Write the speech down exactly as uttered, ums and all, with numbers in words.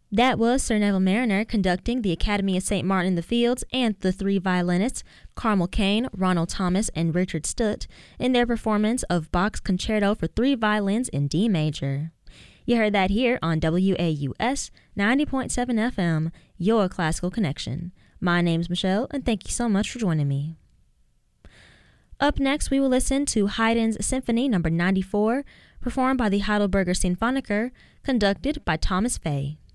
That was Sir Neville Mariner conducting the Academy of Saint Martin in the Fields and the three violinists, Carmel Kane, Ronald Thomas, and Richard Stutt, in their performance of Bach's Concerto for Three Violins in D Major. You heard that here on W A U S ninety point seven F M, your classical connection. My name's Michelle, and thank you so much for joining me. Up next, we will listen to Haydn's Symphony number ninety-four, performed by the Heidelberger Sinfoniker, conducted by Thomas Fay.